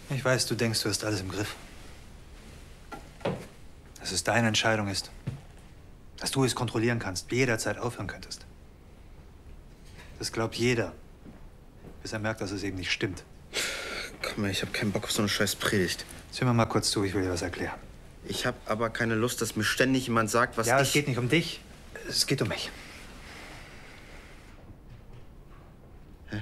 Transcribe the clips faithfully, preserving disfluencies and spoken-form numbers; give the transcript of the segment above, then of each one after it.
Ich weiß, du denkst, du hast alles im Griff. Dass es deine Entscheidung ist. Dass du es kontrollieren kannst, jederzeit aufhören könntest. Das glaubt jeder. Bis er merkt, dass es eben nicht stimmt. Komm her, ich hab keinen Bock auf so eine scheiß Predigt. Jetzt hör mir mal kurz zu, ich will dir was erklären. Ich hab aber keine Lust, dass mir ständig jemand sagt, was ja, ich... es geht nicht um dich. Es geht um mich. Hä?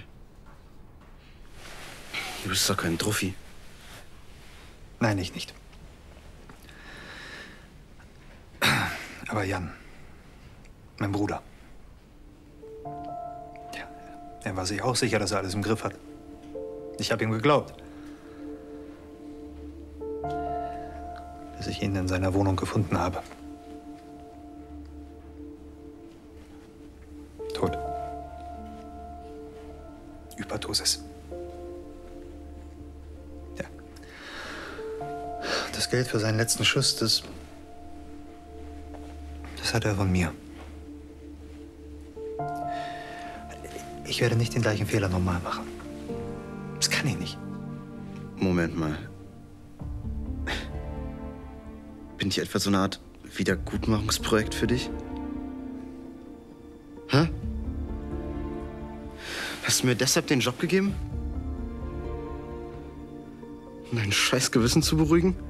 Du bist doch kein Druffi. Nein, ich nicht. Aber Jan, mein Bruder. Ja, er war sich auch sicher, dass er alles im Griff hat. Ich habe ihm geglaubt. Bis ich ihn in seiner Wohnung gefunden habe. Tot. Überdosis. Ja. Das Geld für seinen letzten Schuss, das... Das hat er von mir. Ich werde nicht den gleichen Fehler nochmal machen. Das kann ich nicht. Moment mal. Bin ich etwa so eine Art Wiedergutmachungsprojekt für dich? Hä? Hast du mir deshalb den Job gegeben? Um dein scheiß Gewissen zu beruhigen?